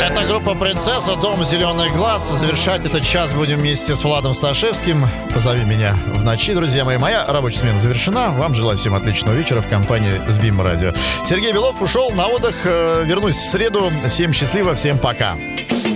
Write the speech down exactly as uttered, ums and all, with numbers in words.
Это группа «Принцесса», «Дом зеленых глаз». Завершать этот час будем вместе с Владом Сташевским. «Позови меня в ночи», друзья мои. Моя рабочая смена завершена. Вам желаю всем отличного вечера в компании с БИМ Радио. Сергей Белов ушел на отдых. Вернусь в среду. Всем счастливо, всем пока.